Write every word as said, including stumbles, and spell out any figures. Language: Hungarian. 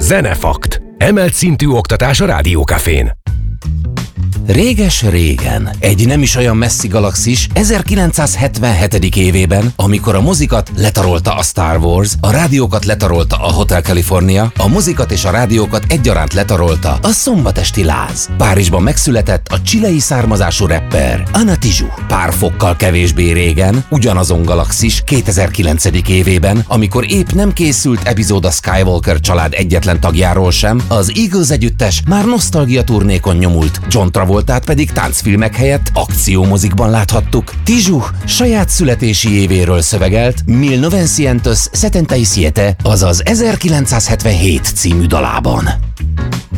Zenefakt. Emelt szintű oktatás a Rádiókafén. Réges-régen, egy nem is olyan messzi galaxis ezerkilencszázhetvenhetedik évében, amikor a mozikat letarolta a Star Wars, a rádiókat letarolta a Hotel California, a mozikat és a rádiókat egyaránt letarolta a szombatesti láz. Párizsban megszületett a chilei származású rapper Ana Tijoux. Pár fokkal kevésbé régen, ugyanazon galaxis kétezer-kilencedik évében, amikor épp nem készült epizód a Skywalker család egyetlen tagjáról sem, az Eagles együttes már nosztalgia turnékon nyomult, John Travoltát pedig táncfilmek helyett akciómozikban láthattuk. Tijoux saját születési évéről szövegelt mille novecientos setenta y siete, azaz ezerkilencszázhetvenhét című dalában.